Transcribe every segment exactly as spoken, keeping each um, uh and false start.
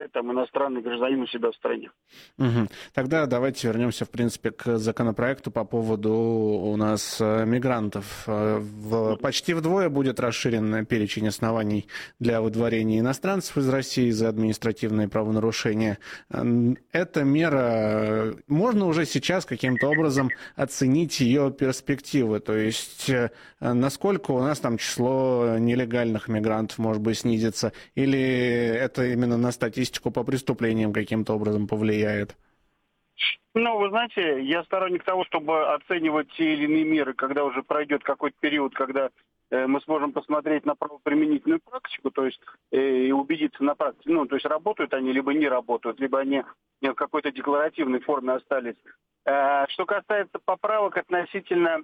проживает там иностранный гражданин у себя в стране. Мгм. Тогда давайте вернемся, в принципе, к законопроекту по поводу у нас э, мигрантов. Э, В, почти вдвое будет расширен перечень оснований для выдворения иностранцев из России за административные правонарушения. М, Эта мера, э, можно уже сейчас каким-то образом оценить ее перспективы, то есть э, насколько у нас там число нелегальных мигрантов, может быть, снизится, или это именно на статистику по преступлениям каким-то образом повлияет? Ну, вы знаете, я сторонник того, чтобы оценивать те или иные меры, когда уже пройдет какой-то период, когда э, мы сможем посмотреть на правоприменительную практику, то есть э, и убедиться на практике, ну, то есть работают они, либо не работают, либо они э, в какой-то декларативной форме остались. Э, что касается поправок относительно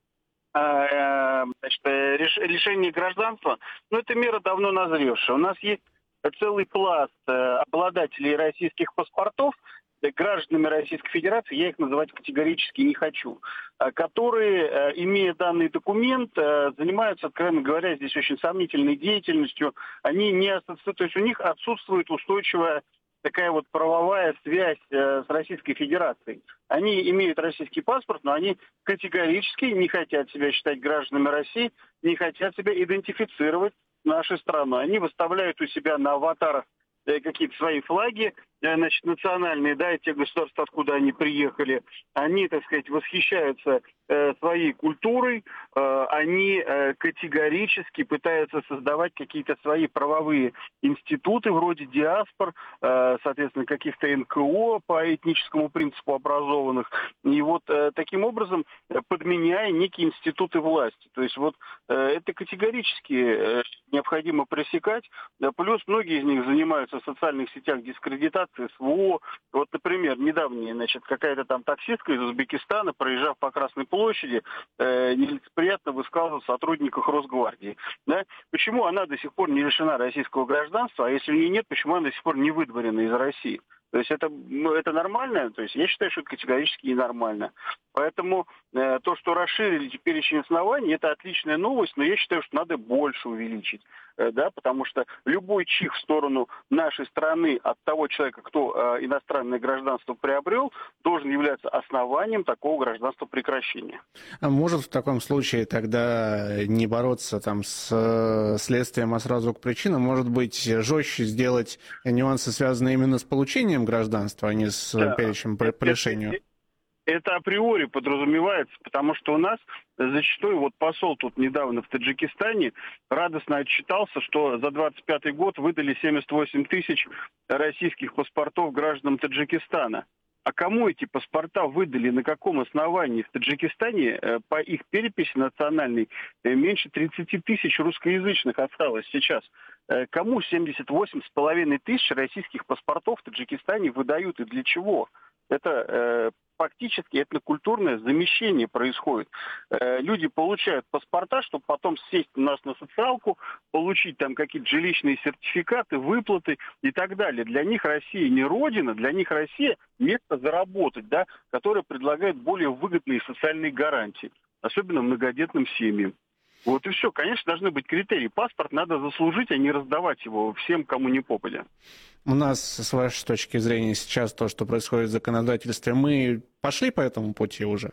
э, э, значит, э, реш- лишения гражданства, ну, это мера давно назревшая. У нас есть целый пласт э, обладателей российских паспортов, э, гражданами Российской Федерации, я их называть категорически не хочу, э, которые, э, имея данный документ, э, занимаются, откровенно говоря, здесь очень сомнительной деятельностью. Они не ассоциируют, то есть у них отсутствует устойчивая такая вот правовая связь э, с Российской Федерацией. Они имеют российский паспорт, но они категорически не хотят себя считать гражданами России, не хотят себя идентифицировать нашу страну. Они выставляют у себя на аватарах э, какие-то свои флаги, э, значит, национальные, да, и те государства, откуда они приехали. Они, так сказать, восхищаются э, своей культурой, э, они э, категорически пытаются создавать какие-то свои правовые институты, вроде диаспор, э, соответственно, каких-то эн ка о по этническому принципу образованных. И вот э, таким образом, э, подменяя некие институты власти. То есть вот э, это категорически э, необходимо пресекать. Да, плюс многие из них занимаются в социальных сетях дискредитацией эс вэ о. Вот, например, недавняя, значит, какая-то там таксистка из Узбекистана, проезжав по Красной площади, э, нелицеприятно высказывалась о сотрудниках Росгвардии. Да? Почему она до сих пор не лишена российского гражданства, а если у нее нет, почему она до сих пор не выдворена из России? То есть это, ну, это нормально? То есть я считаю, что это категорически ненормально. Поэтому э, то, что расширили перечень оснований, это отличная новость, но я считаю, что надо больше увеличить. Э, да, потому что любой чих в сторону нашей страны от того человека, кто э, иностранное гражданство приобрел, должен являться основанием такого гражданства прекращения. А может в таком случае тогда не бороться там с э, следствием, а сразу к причинам? Может быть, жестче сделать нюансы, связанные именно с получением гражданства, а не с э, Да. перечнем по, по лишению? Это априори подразумевается, потому что у нас зачастую, вот посол тут недавно в Таджикистане радостно отчитался, что за двадцать пятый год выдали семьдесят восемь тысяч российских паспортов гражданам Таджикистана. А кому эти паспорта выдали, на каком основании? В Таджикистане по их переписи национальной меньше тридцать тысяч русскоязычных осталось сейчас. Кому семьдесят восемь с половиной тысяч российских паспортов в Таджикистане выдают и для чего? Это э, фактически этнокультурное замещение происходит. Э, люди получают паспорта, чтобы потом сесть у нас на социалку, получить там какие-то жилищные сертификаты, выплаты и так далее. Для них Россия не родина, для них Россия место заработать, да, которое предлагает более выгодные социальные гарантии, особенно многодетным семьям. Вот и все. Конечно, должны быть критерии. Паспорт надо заслужить, а не раздавать его всем, кому не попадя. У нас, с вашей точки зрения, сейчас то, что происходит в законодательстве, мы пошли по этому пути уже?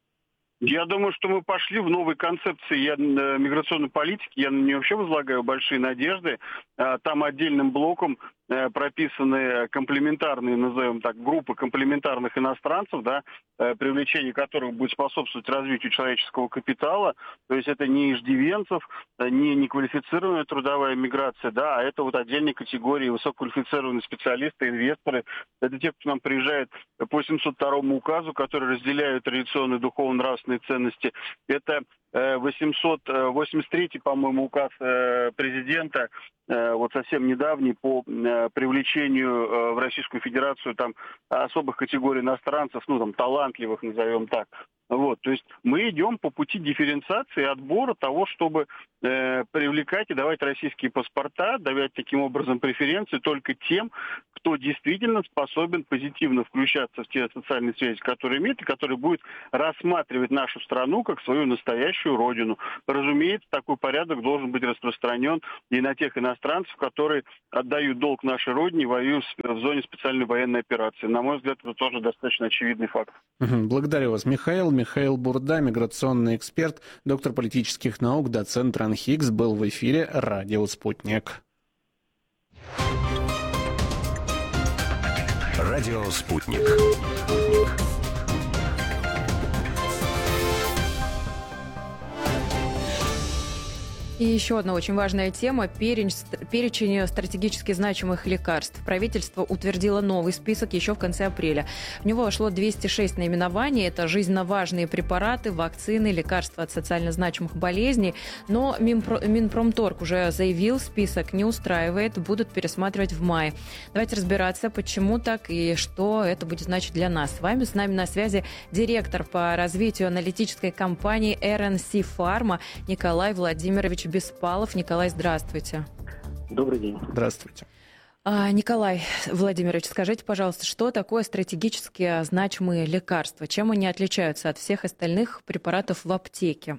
Я думаю, что мы пошли в новой концепции я, миграционной политики. Я на нее вообще возлагаю большие надежды. Там отдельным блоком прописаны комплементарные, назовем так, группы комплементарных иностранцев, да, привлечение которых будет способствовать развитию человеческого капитала. То есть это не иждивенцев, не неквалифицированная трудовая миграция, да, а это вот отдельные категории высококвалифицированные специалисты, инвесторы. Это те, кто к нам приезжает по семьсот второму указу, которые разделяют традиционные духовно-нравственные ценности. Это восемьсот восемьдесят третий, по-моему, указ президента, вот совсем недавний, по привлечению в Российскую Федерацию там особых категорий иностранцев, ну там талантливых, назовем так. Вот, то есть мы идем по пути дифференциации, отбора того, чтобы э, привлекать и давать российские паспорта, давать таким образом преференции только тем, кто действительно способен позитивно включаться в те социальные связи, которые имеет, и который будет рассматривать нашу страну как свою настоящую родину. Разумеется, такой порядок должен быть распространен и на тех иностранцев, которые отдают долг нашей родине и воюют в зоне специальной военной операции. На мой взгляд, это тоже достаточно очевидный факт. Благодарю вас, Михаил. Михаил Бурда, миграционный эксперт, доктор политических наук, доцент РАНХИКС, был в эфире «Радио Спутник». Радио «Спутник». И еще одна очень важная тема – перечень стратегически значимых лекарств. Правительство утвердило новый список еще в конце апреля. В него вошло двести шесть наименований. Это жизненно важные препараты, вакцины, лекарства от социально значимых болезней. Но Минпромторг уже заявил, список не устраивает, будут пересматривать в мае. Давайте разбираться, почему так и что это будет значить для нас. С вами, с нами на связи директор по развитию аналитической компании эр эн си Pharma Николай Владимирович Беспалов. Николай, здравствуйте. Добрый день. Здравствуйте. А, Николай Владимирович, скажите, пожалуйста, что такое стратегически значимые лекарства? Чем они отличаются от всех остальных препаратов в аптеке?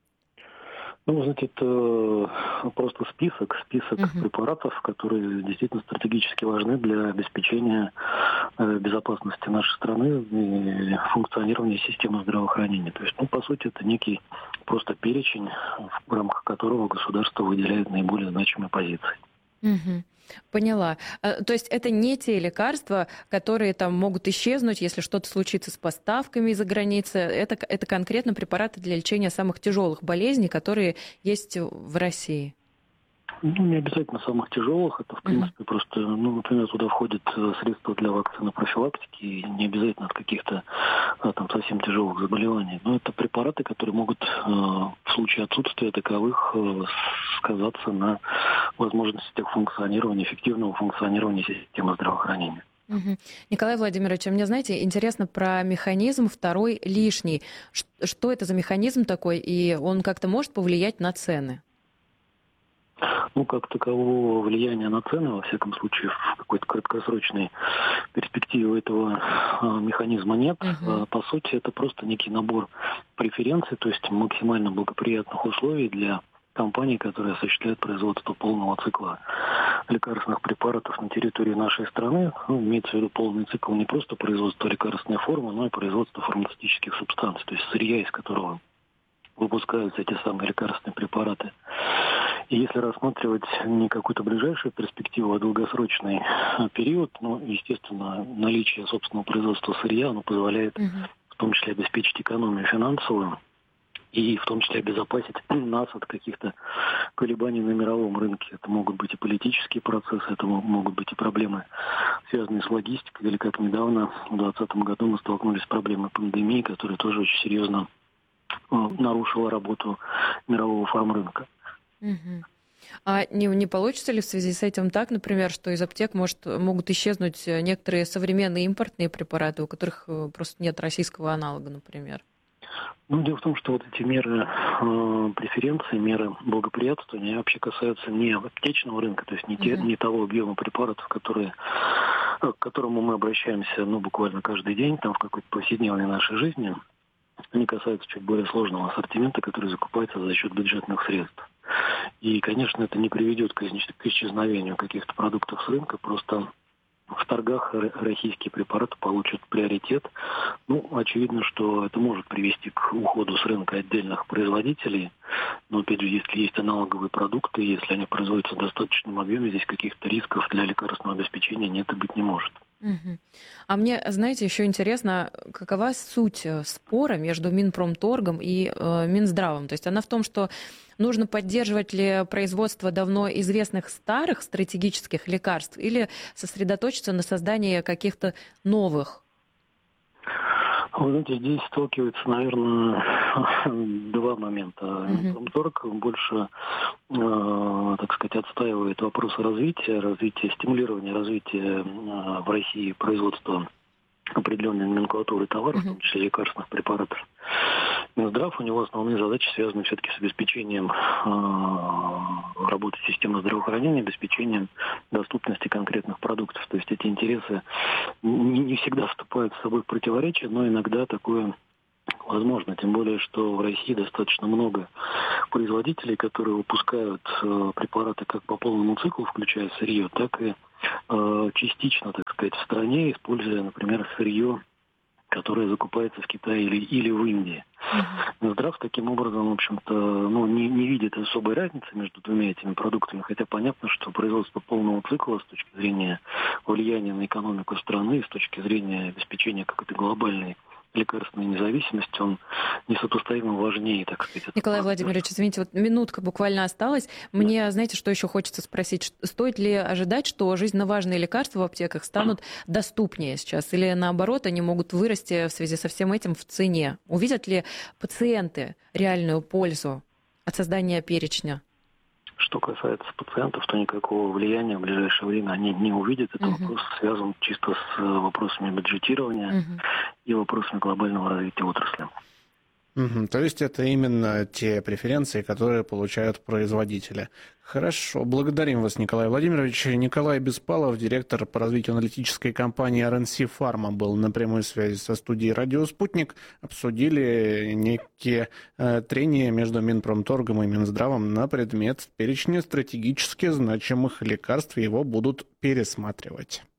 Ну, вы знаете, это просто список, список uh-huh. препаратов, которые действительно стратегически важны для обеспечения безопасности нашей страны и функционирования системы здравоохранения. То есть, ну, по сути, это некий просто перечень, в рамках которого государство выделяет наиболее значимые позиции. Uh-huh. Поняла. То есть это не те лекарства, которые там могут исчезнуть, если что-то случится с поставками из-за границы. Это, это конкретно препараты для лечения самых тяжелых болезней, которые есть в России. Ну, не обязательно самых тяжелых. Это, в принципе, uh-huh. просто, ну, например, туда входят средства для вакцины профилактики, и не обязательно от каких-то а, там совсем тяжелых заболеваний. Но это препараты, которые могут э, в случае отсутствия таковых э, сказаться на возможностях функционирования, эффективного функционирования системы здравоохранения. Угу. Николай Владимирович, а мне, знаете, интересно про механизм второй лишний. Что это за механизм такой, и он как-то может повлиять на цены? Ну, как такового влияния на цены, во всяком случае, в какой-то краткосрочной перспективе у этого а, механизма нет. Uh-huh. А, по сути, это просто некий набор преференций, то есть максимально благоприятных условий для компаний, которые осуществляют производство полного цикла лекарственных препаратов на территории нашей страны. Ну, имеется в виду полный цикл не просто производства лекарственной формы, но и производства фармацевтических субстанций, то есть сырья, из которого выпускаются эти самые лекарственные препараты. И если рассматривать не какую-то ближайшую перспективу, а долгосрочный период, ну, естественно, наличие собственного производства сырья, оно позволяет uh-huh. в том числе обеспечить экономию финансовую и в том числе обезопасить нас от каких-то колебаний на мировом рынке. Это могут быть и политические процессы, это могут быть и проблемы, связанные с логистикой, или как недавно, в двадцатом году мы столкнулись с проблемой пандемии, которая тоже очень серьезно нарушила работу мирового фармрынка. Угу. А не, не получится ли в связи с этим так, например, что из аптек может, могут исчезнуть некоторые современные импортные препараты, у которых просто нет российского аналога, например? Ну, дело в том, что вот эти меры э, преференции, меры благоприятствования вообще касаются не аптечного рынка, то есть не, те, uh-huh. не того объема препаратов, которые, к которому мы обращаемся ну, буквально каждый день там, в какой-то повседневной нашей жизни. Они касаются чуть более сложного ассортимента, который закупается за счет бюджетных средств. И, конечно, это не приведет к исчезновению каких-то продуктов с рынка, просто в торгах российские препараты получат приоритет. Ну, очевидно, что это может привести к уходу с рынка отдельных производителей, но, опять же, если есть аналоговые продукты, если они производятся в достаточном объеме, здесь каких-то рисков для лекарственного обеспечения нет и быть не может. Угу. А мне, знаете, еще интересно, какова суть спора между Минпромторгом и э, Минздравом? То есть она в том, что нужно поддерживать ли производство давно известных старых стратегических лекарств или сосредоточиться на создании каких-то новых? Вы знаете, здесь сталкиваются, наверное, два момента. Минпромторг uh-huh. больше, э, так сказать, отстаивает вопросы развития, развития, стимулирования развития э, в России производства определенной номенклатуры товаров, uh-huh. в том числе лекарственных препаратов. Минздрав, у него основные задачи связаны все-таки с обеспечением э, работы системы здравоохранения, обеспечением доступности конкретных продуктов. То есть эти интересы не, не всегда вступают с собой в противоречие, но иногда такое возможно. Тем более, что в России достаточно много производителей, которые выпускают э, препараты как по полному циклу, включая сырье, так и э, частично, так сказать, в стране, используя, например, сырье, которая закупается в Китае или, или в Индии. Uh-huh. Здрав таким образом, в общем-то, ну, не, не видит особой разницы между двумя этими продуктами, хотя понятно, что производство полного цикла с точки зрения влияния на экономику страны, с точки зрения обеспечения какой-то глобальной лекарственной независимости, он несопоставимо важнее, так сказать. Николай Владимирович, извините, вот минутка буквально осталась. Мне, да. знаете, что еще хочется спросить? Стоит ли ожидать, что жизненно важные лекарства в аптеках станут доступнее сейчас? Или наоборот, они могут вырасти в связи со всем этим в цене? Увидят ли пациенты реальную пользу от создания перечня? Что касается пациентов, то никакого влияния в ближайшее время они не увидят. Это uh-huh. вопрос связан чисто с вопросами бюджетирования uh-huh. и вопросами глобального развития отрасли. Угу, то есть это именно те преференции, которые получают производители. Хорошо, благодарим вас, Николай Владимирович. Николай Беспалов, директор по развитию аналитической компании ар эн си Pharma, был на прямой связи со студией «Радио Спутник». Обсудили некие э, трения между Минпромторгом и Минздравом на предмет перечня стратегически значимых лекарств, и его будут пересматривать.